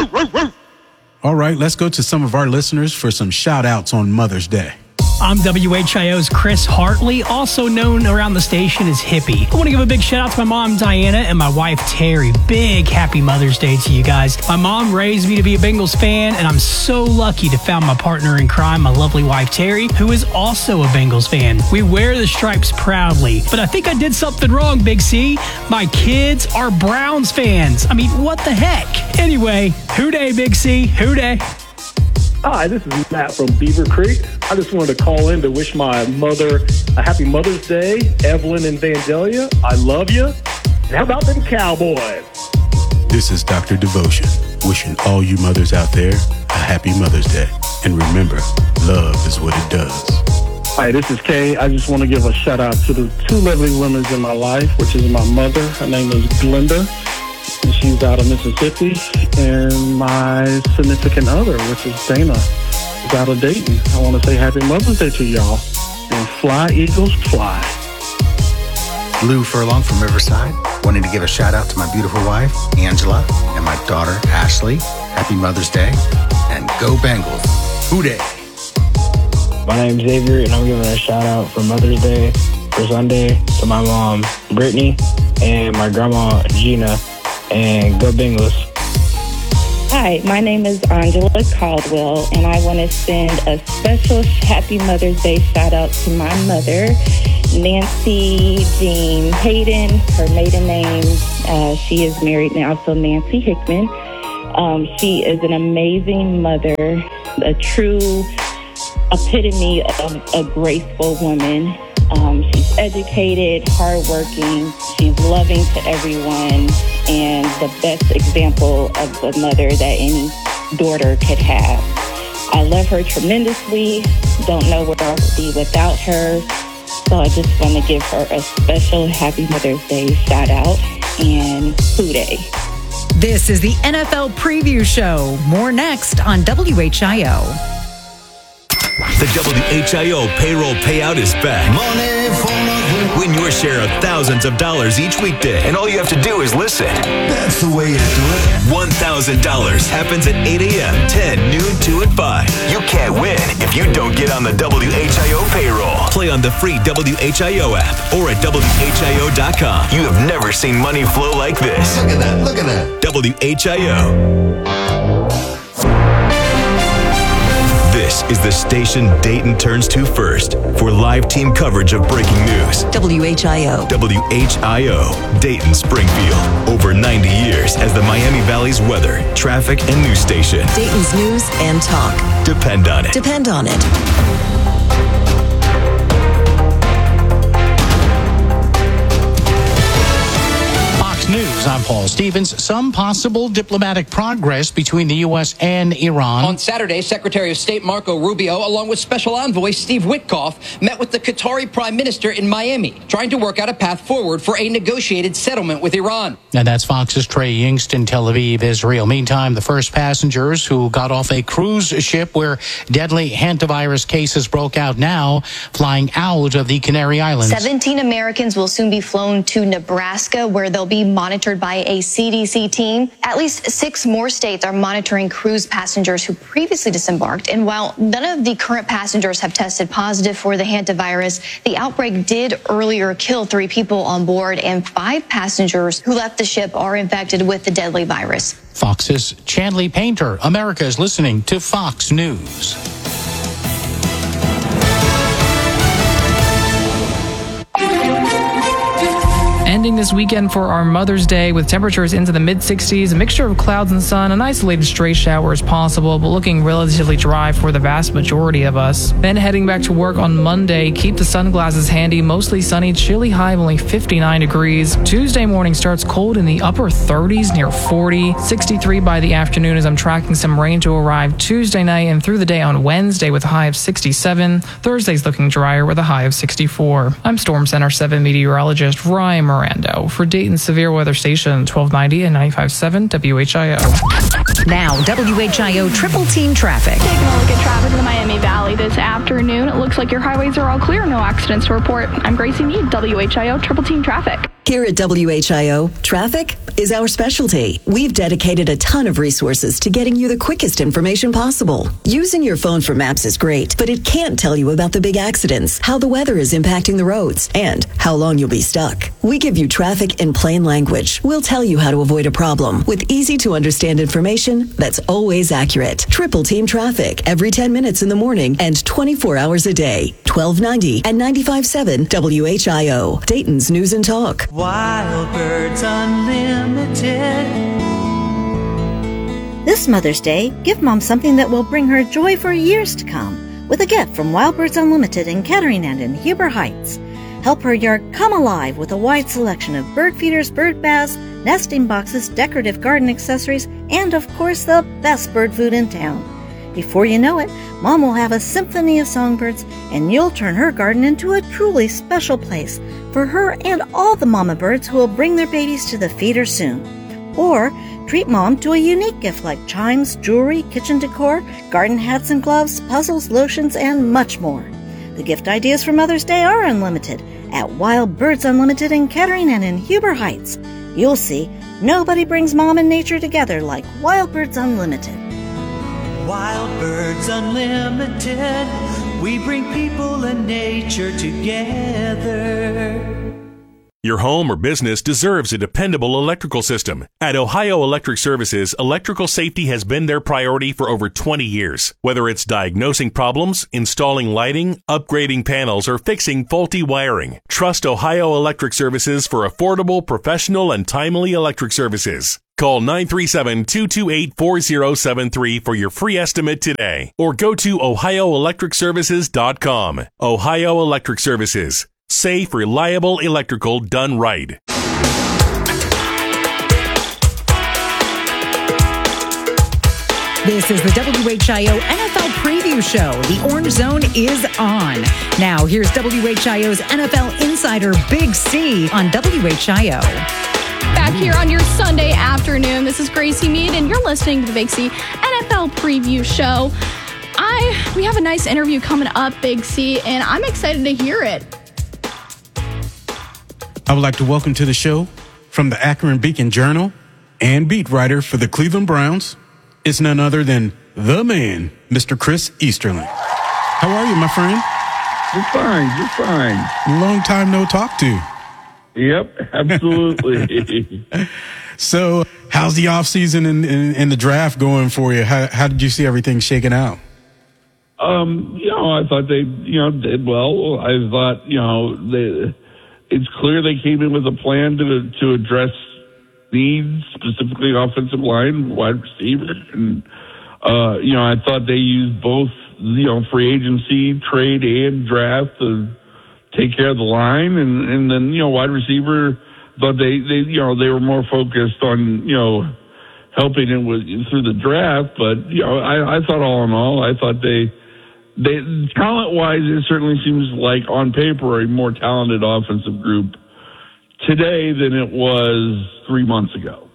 All right, let's go to some of our listeners for some shout outs on Mother's Day. I'm W H I O's Chris Hartley, also known around the station as Hippie. I want to give a big shout out to my mom, Diana, and my wife, Terry. Big happy Mother's Day to you guys. My mom raised me to be a Bengals fan, and I'm so lucky to found my partner in crime, my lovely wife, Terry, who is also a Bengals fan. We wear the stripes proudly, but I think I did something wrong, Big C. My kids are Browns fans. I mean, what the heck? Anyway, who day, Big C? Who day? Hi, this is Matt from Beaver Creek. I just wanted to call in to wish my mother a happy Mother's Day. Evelyn and Vandalia, I love you. And how about them Cowboys? This is Doctor Devotion, wishing all you mothers out there a happy Mother's Day. And remember, love is what it does. Hi, this is Kay. I just want to give a shout out to the two lovely women in my life, which is my mother. Her name is Glenda. And she's out of Mississippi, and my significant other, which is Dana, is out of Dayton. I want to say happy Mother's Day to y'all, and fly, Eagles, fly. Lou Furlong from Riverside, wanting to give a shout out to my beautiful wife, Angela, and my daughter, Ashley. Happy Mother's Day, and go Bengals. Hoo day. My name's Xavier, and I'm giving a shout out for Mother's Day for Sunday to my mom, Brittany, and my grandma, Gina, and go Bengals. Hi, my name is Angela Caldwell, and I want to send a special Happy Mother's Day shout out to my mother, Nancy Jean Hayden, her maiden name. Uh, she is married now, so Nancy Hickman. Um, she is an amazing mother, a true epitome of a graceful woman. Um, she's educated, hardworking, she's loving to everyone, and the best example of a mother that any daughter could have. I love her tremendously, don't know where I would be without her, so I just want to give her a special Happy Mother's Day shout out and hooday. This is the N F L Preview Show. More next on W H I O. The W H I O payroll payout is back. Money for nothing. Win your share of thousands of dollars each weekday. And all you have to do is listen. That's the way to do it. one thousand dollars happens at eight a.m., ten, noon, two, and five. You can't win if you don't get on the W H I O payroll. Play on the free W H I O app or at W H I O dot com. You have never seen money flow like this. Look at that. Look at that. W H I O. This is the station Dayton turns to first for live team coverage of breaking news. W H I O. W H I O, Dayton Springfield. Over ninety years as the Miami Valley's weather, traffic, and news station. Dayton's news and talk. Depend on it. Depend on it. News. I'm Paul Stevens. Some possible diplomatic progress between the U S and Iran. On Saturday, Secretary of State Marco Rubio, along with Special Envoy Steve Witkoff, met with the Qatari Prime Minister in Miami, trying to work out a path forward for a negotiated settlement with Iran. And that's Fox's Trey Yingst in Tel Aviv, Israel. Meantime, the first passengers who got off a cruise ship where deadly hantavirus cases broke out now flying out of the Canary Islands. seventeen Americans will soon be flown to Nebraska, where they'll be monitored by a C D C team. At least six more states are monitoring cruise passengers who previously disembarked. And while none of the current passengers have tested positive for the hantavirus, the outbreak did earlier kill three people on board, and five passengers who left the ship are infected with the deadly virus. Fox's Chanley Painter. America is listening to Fox News. Ending this weekend for our Mother's Day with temperatures into the mid sixties, a mixture of clouds and sun, an isolated stray shower is possible, but looking relatively dry for the vast majority of us. Then heading back to work on Monday, keep the sunglasses handy, mostly sunny, chilly high of only fifty-nine degrees. Tuesday morning starts cold in the upper thirties, near forty, sixty-three by the afternoon as I'm tracking some rain to arrive Tuesday night and through the day on Wednesday with a high of sixty-seven. Thursday's looking drier with a high of sixty-four. I'm Storm Center seven meteorologist Ryan Miranda for Dayton Severe Weather Station twelve ninety and ninety-five point seven W H I O. Now, W H I O Triple Team Traffic. Taking a look at traffic in the Miami Valley this afternoon. It looks like your highways are all clear. No accidents to report. I'm Gracie Mead, W H I O Triple Team Traffic. Here at W H I O, traffic is our specialty. We've dedicated a ton of resources to getting you the quickest information possible. Using your phone for maps is great, but it can't tell you about the big accidents, how the weather is impacting the roads, and how long you'll be stuck. We give you traffic in plain language. We'll tell you how to avoid a problem with easy to understand information that's always accurate. Triple Team Traffic every ten minutes in the morning and twenty-four hours a day. twelve ninety and ninety-five point seven W H I O, Dayton's News and Talk. Wild Birds Unlimited. This Mother's Day, give Mom something that will bring her joy for years to come with a gift from Wild Birds Unlimited in Kettering and in Huber Heights. Help her yard come alive with a wide selection of bird feeders, bird baths, nesting boxes, decorative garden accessories, and of course the best bird food in town. Before you know it, Mom will have a symphony of songbirds, and you'll turn her garden into a truly special place for her and all the mama birds who will bring their babies to the feeder soon. Or treat Mom to a unique gift like chimes, jewelry, kitchen decor, garden hats and gloves, puzzles, lotions, and much more. The gift ideas for Mother's Day are unlimited at Wild Birds Unlimited in Kettering and in Huber Heights. You'll see, nobody brings Mom and nature together like Wild Birds Unlimited. Wild Birds Unlimited. We bring people and nature together. Your home or business deserves a dependable electrical system. At Ohio Electric Services, electrical safety has been their priority for over twenty years. Whether it's diagnosing problems, installing lighting, upgrading panels, or fixing faulty wiring, trust Ohio Electric Services for affordable, professional, and timely electric services. Call nine three seven, two two eight, four zero seven three for your free estimate today, or go to ohio electric services dot com. Ohio Electric Services. Safe, reliable electrical done right. This is the W H I O N F L Preview Show. The Orange Zone is on. Now, here's W H I O's N F L insider Big C on W H I O. Back here on your Sunday afternoon, this is Gracie Mead, and you're listening to the Big C N F L Preview Show. I we have a nice interview coming up, Big C, and I'm excited to hear it. I would like to welcome to the show from the Akron Beacon Journal and beat writer for the Cleveland Browns, it's none other than the man, Mister Chris Easterling. How are you, my friend? You're fine. You're fine. Long time no talk to. Yep, absolutely. So, how's the offseason and, and, and the draft going for you? How, how did you see everything shaking out? Um, you know, I thought they, you know, did well. I thought, you know, they. It's clear they came in with a plan to to address needs, specifically offensive line, wide receiver, and uh, you know I thought they used both, you know, free agency, trade, and draft to take care of the line, and, and then you know wide receiver. Thought they they you know they were more focused on you know helping it with through the draft, but you know I, I thought all in all I thought they. They, talent-wise, it certainly seems like on paper a more talented offensive group today than it was three months ago.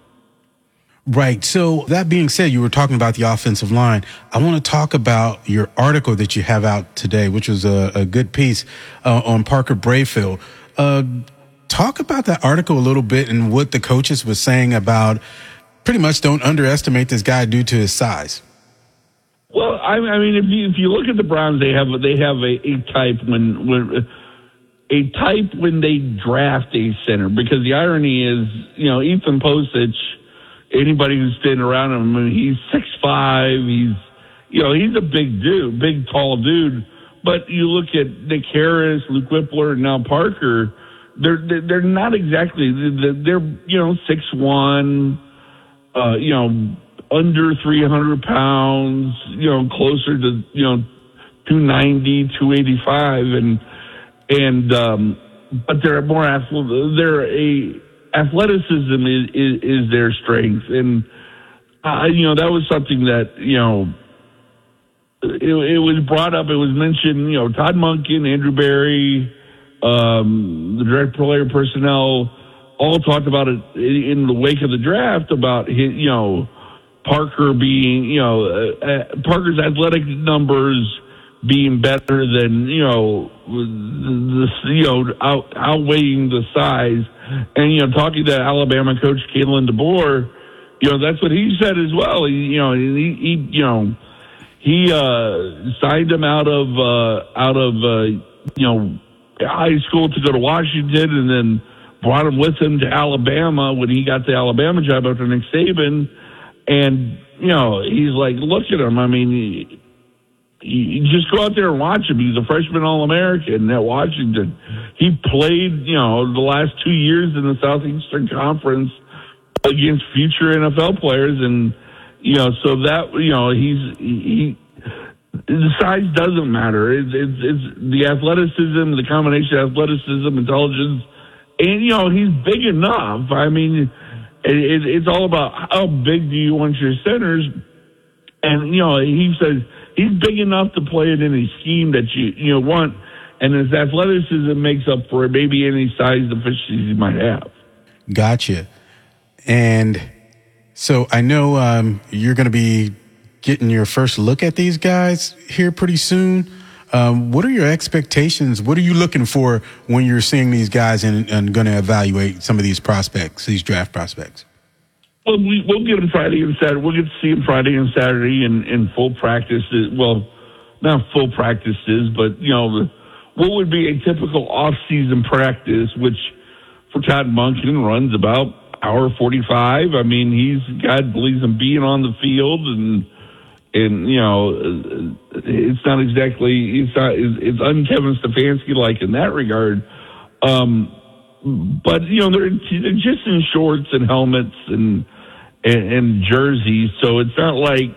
Right. So that being said, you were talking about the offensive line. I want to talk about your article that you have out today, which was a, a good piece uh, on Parker Brayfield. Uh, talk about that article a little bit and what the coaches were saying about pretty much don't underestimate this guy due to his size. Well, I, I mean, if you if you look at the Browns, they have they have a, a type when when a type when they draft a center, because the irony is, you know, Ethan Posich, anybody who's standing around him, I mean, he's six five, he's you know he's a big dude, big tall dude. But you look at Nick Harris, Luke Whippler, and now Parker, they're they're not exactly they're you know six one, uh, you know. under three hundred pounds, you know, closer to, you know, two ninety, two eighty-five. And, and, um, but they're more athletic. They're a, athleticism is, is, is their strength. And, uh, you know, that was something that, you know, it, it was brought up. It was mentioned, you know, Todd Monken, Andrew Berry, um, the direct player personnel all talked about it in the wake of the draft about, his, you know, Parker being, you know, uh, uh, Parker's athletic numbers being better than, you know, the, you know, out, outweighing the size. And, you know, talking to Alabama coach Kalen DeBoer, you know, that's what he said as well. He, you know, he, he you know, he uh, signed him out of, uh, out of, uh, you know, high school to go to Washington, and then brought him with him to Alabama when he got the Alabama job after Nick Saban. And, you know, he's like, look at him. I mean, you just go out there and watch him. He's a freshman All-American at Washington. He played, you know, the last two years in the Southeastern Conference against future N F L players. And, you know, so that, you know, he's, he, the size doesn't matter. It's, it's, it's the athleticism, the combination of athleticism, intelligence. And, you know, he's big enough. I mean, It, it, it's all about how big do you want your centers. And, you know, he says he's big enough to play in any scheme that you, you know, want. And his athleticism makes up for maybe any size deficiencies he might have. Gotcha. And so I know um, you're going to be getting your first look at these guys here pretty soon. Um, what are your expectations? What are you looking for when you're seeing these guys and, and going to evaluate some of these prospects, these draft prospects? Well, we, we'll get them Friday and Saturday. We'll get to see them Friday and Saturday in, in full practice. Well, not full practices, but, you know, what would be a typical off-season practice, which for Todd Monken runs about hour forty-five. I mean, he's, God believes in being on the field, and, and you know, it's not exactly, it's not, it's un-Kevin Stefanski-like in that regard. Um, but, you know, they're, they're just in shorts and helmets and, and, and jerseys, so it's not like,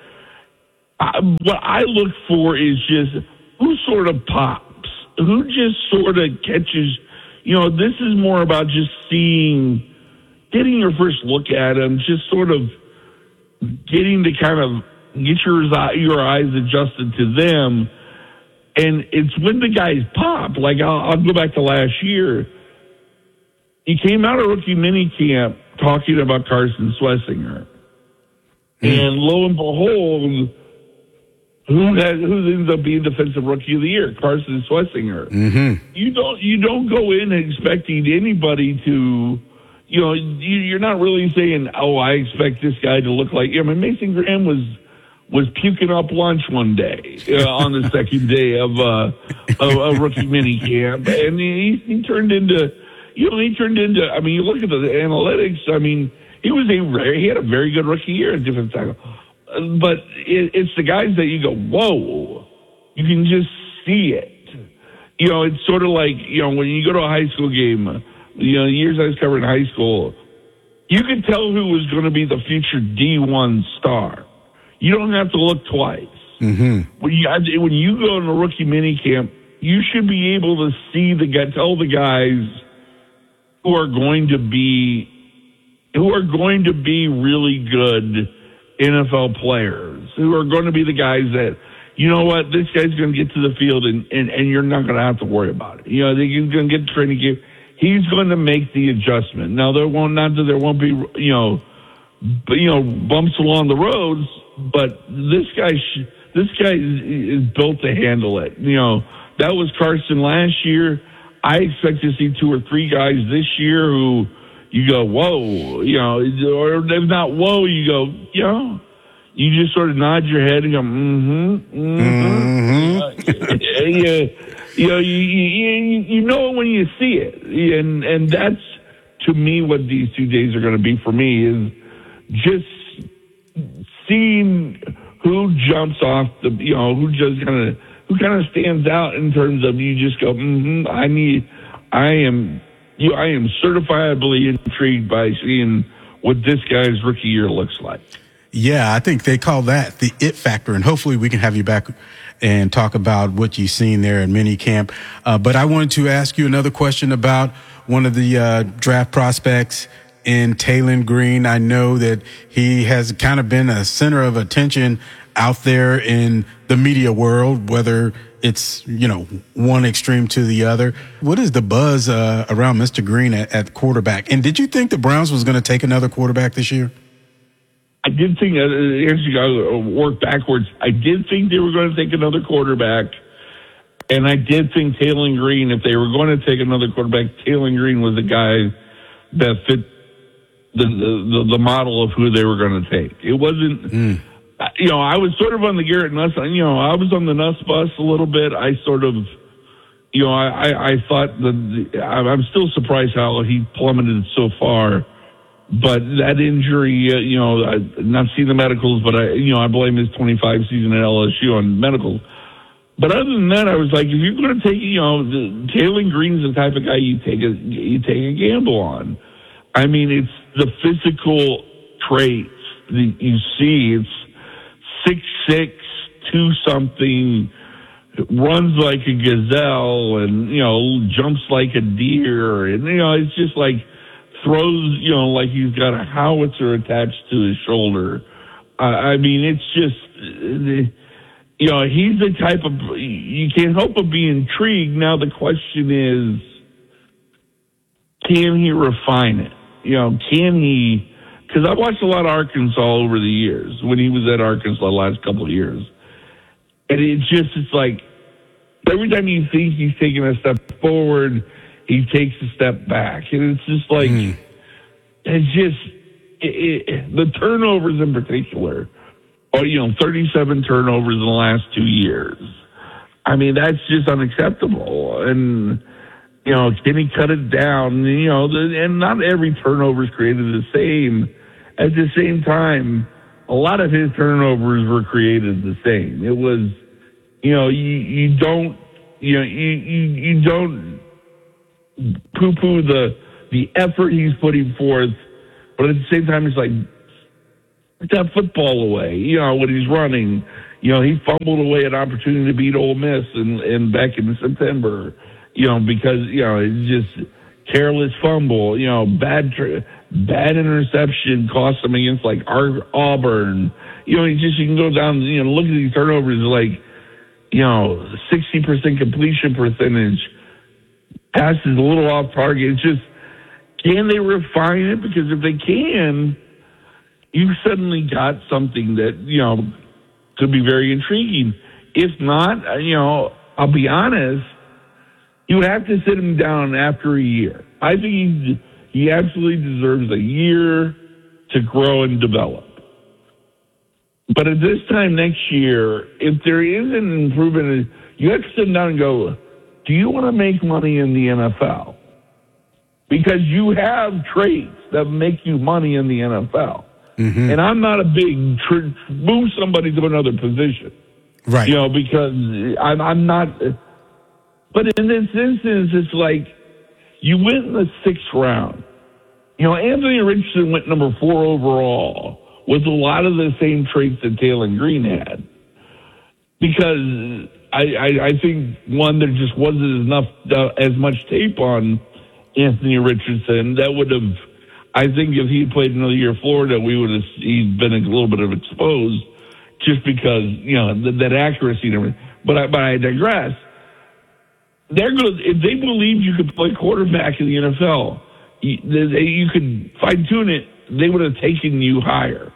I, what I look for is just who sort of pops, who just sort of catches, you know, this is more about just seeing, getting your first look at them, just sort of getting to kind of get your, your eyes adjusted to them. And it's when the guys pop, like I'll, I'll go back to last year. He came out of rookie minicamp talking about Carson Schlesinger. Mm. And lo and behold, who has, who ends up being defensive rookie of the year? Carson Schlesinger. Mm-hmm. You don't you don't go in expecting anybody to, you know, you, you're not really saying, oh, I expect this guy to look like. I mean, Mason Graham was was puking up lunch one day uh, on the second day of uh, of, of rookie minicamp, and he, he turned into, you know, he turned into. I mean, you look at the analytics. I mean, he was a very, he had a very good rookie year at defensive tackle. But it, it's the guys that you go, whoa, you can just see it. You know, it's sort of like, you know, when you go to a high school game, you know, the years I was covering high school, you could tell who was going to be the future D one star. You don't have to look twice. Mm-hmm. When you, when you go in a rookie minicamp, you should be able to see the guy, tell the guys who are going to be, who are going to be really good N F L players, who are going to be the guys that, you know what, this guy's going to get to the field and, and, and you're not going to have to worry about it. You know, he's going to get the training camp. He's going to make the adjustment. Now, there won't, not that there won't be, you know, you know, bumps along the roads, but this guy, this guy is, is built to handle it. You know, that was Carson last year. I expect to see two or three guys this year who, you go, whoa, you know, or if not whoa, you go, you know, you just sort of nod your head and go, mm-hmm, mm-hmm. mm-hmm. Uh, you, you know, you, you, you know it when you see it. And, and that's, to me, what these two days are going to be for me is just seeing who jumps off the, you know, who just kind of, who kind of stands out in terms of you just go, mm-hmm, I need, I am, You, I am certifiably intrigued by seeing what this guy's rookie year looks like. Yeah, I think they call that the it factor, and hopefully we can have you back and talk about what you've seen there in minicamp. Uh, but I wanted to ask you another question about one of the uh, draft prospects in Taylen Green. I know that he has kind of been a center of attention out there in the media world, whether it's, you know, one extreme to the other. What is the buzz uh, around Mister Green at, at quarterback? And did you think the Browns was going to take another quarterback this year? I did think, uh, here's to work backwards. I did think they were going to take another quarterback. And I did think Taylen Green, if they were going to take another quarterback, Taylen Green was a guy that fit the, the, the model of who they were going to take. It wasn't... Mm. You know, I was sort of on the Garrett Nuss, you know, I was on the Nuss bus a little bit. I sort of, you know, I, I, I thought that I'm still surprised how he plummeted so far. But that injury, uh, you know, I not seen the medicals, but I, you know, I blame his twenty-five season at L S U on medicals. But other than that, I was like, if you're going to take, you know, Taylen Green's the type of guy you take a, you take a gamble on. I mean, it's the physical traits that you see. It's six six, two something, runs like a gazelle, and, you know, jumps like a deer. And, you know, it's just like throws, you know, like he's got a howitzer attached to his shoulder. Uh, I mean, it's just, you know, he's the type of, you can't help but be intrigued. Now the question is, can he refine it? You know, can he... Because I've watched a lot of Arkansas over the years, when he was at Arkansas the last couple of years. And it's just, it's like, every time you think he's taking a step forward, he takes a step back. And it's just like, mm. it's just, it, it, the turnovers in particular or, you know, thirty-seven turnovers in the last two years. I mean, that's just unacceptable. And, you know, can he cut it down? You know, the, and not every turnover is created the same. At the same time, a lot of his turnovers were created the same. It was, you know, you, you don't, you know, you, you, you don't poo-poo the, the effort he's putting forth, but at the same time, it's like, put that football away. You know, when he's running, you know, he fumbled away an opportunity to beat Ole Miss and, and back in September, you know, because, you know, it's just careless fumble, you know, bad, bad interception cost him against like Auburn. You know, you just, you can go down, you know, look at these turnovers like, you know, sixty percent completion percentage, passes a little off target. It's just, can they refine it? Because if they can, you suddenly got something that, you know, could be very intriguing. If not, you know, I'll be honest, you have to sit him down after a year. I think he, he absolutely deserves a year to grow and develop. But at this time next year, if there is an improvement, you have to sit down and go, do you want to make money in the N F L? Because you have traits that make you money in the N F L. Mm-hmm. And I'm not a big tr- move somebody to another position. Right. You know, because I'm, I'm not. But in this instance, it's like you went in the sixth round. You know, Anthony Richardson went number four overall with a lot of the same traits that Taylon Green had. Because I, I, I think, one, there just wasn't enough, uh, as much tape on Anthony Richardson that would have, I think if he had played another year at Florida, we would have, he'd been a little bit of exposed just because, you know, th- that accuracy and everything. But I, but I digress. They're going if they believed you could play quarterback in the N F L, you, they, you could fine tune it, they would have taken you higher.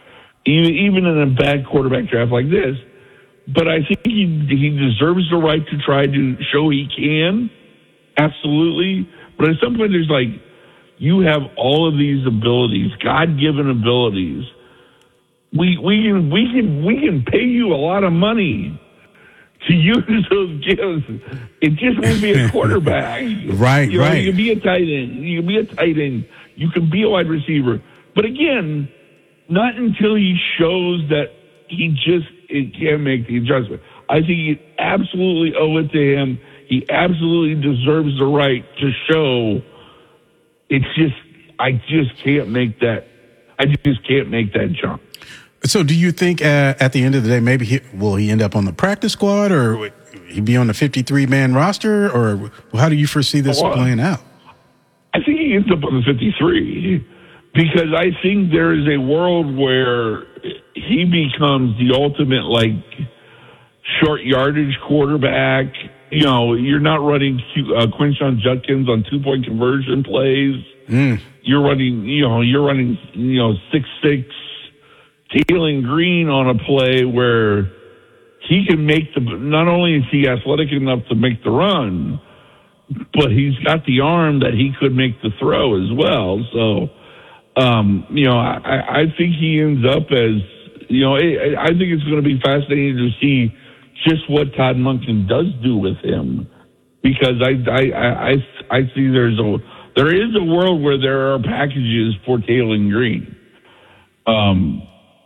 Even in a bad quarterback draft like this. But I think he, he deserves the right to try to show he can. Absolutely. But at some point, there's like, you have all of these abilities, God-given abilities. We we can we can we can pay you a lot of money to use those gifts. It just won't be a quarterback. right, you know, right. You can be a tight end. You can be a tight end. You can be a wide receiver. But again, not until he shows that he just it can make the adjustment. I think you absolutely owe it to him. He absolutely deserves the right to show. It's just, I just can't make that. I just can't make that jump. So, do you think uh, at the end of the day, maybe he, will he end up on the practice squad, or will he be on the fifty-three man roster, or how do you foresee this well, playing out? I think he ends up on the fifty-three. Because I think there is a world where he becomes the ultimate, like, short yardage quarterback. You know, you're not running uh, Quinshon Judkins on two-point conversion plays. Mm. You're running, you know, you're running, you know, six six Taylon Green on a play where he can make the, not only is he athletic enough to make the run, but he's got the arm that he could make the throw as well. So, Um, you know, I, I think he ends up as, you know, I, I think it's going to be fascinating to see just what Todd Monken does do with him, because I, I, I, I see there's a, there is a world where there are packages for Taylon Green, um,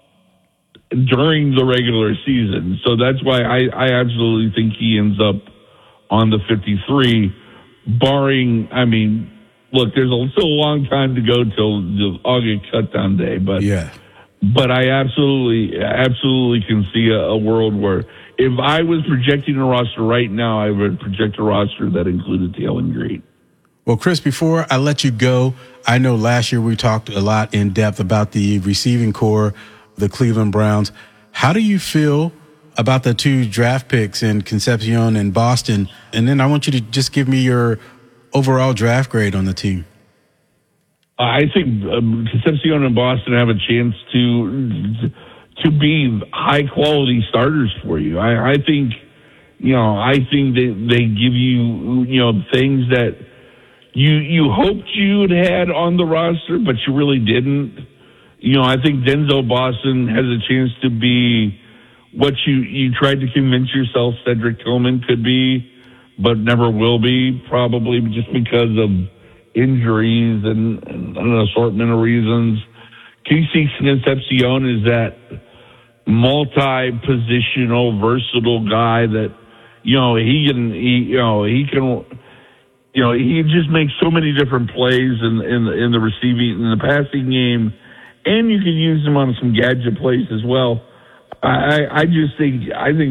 during the regular season. So that's why I, I absolutely think he ends up on the fifty-three, barring, I mean, look, there's a, still a long time to go till the August shutdown day, but yeah, but I absolutely, absolutely can see a, a world where if I was projecting a roster right now, I would project a roster that included Taylon Green. Well, Chris, before I let you go, I know last year we talked a lot in depth about the receiving core of the Cleveland Browns. How do you feel about the two draft picks in Concepcion and Boston? And then I want you to just give me your overall draft grade on the team. I think um, Concepcion and Boston have a chance to to be high quality starters for you. I, I think, you know, I think they they give you, you know, things that you you hoped you'd had on the roster, but you really didn't. you know, I think Denzel Boston has a chance to be what you, you tried to convince yourself Cedric Tillman could be, but never will be, probably just because of injuries and, and an assortment of reasons. Casey Concepcion is that multi-positional, versatile guy that, you know, he can, he, you know, he can, you know, he just makes so many different plays in, in, the, in the receiving, in the passing game, and you can use him on some gadget plays as well. I, I just think, I think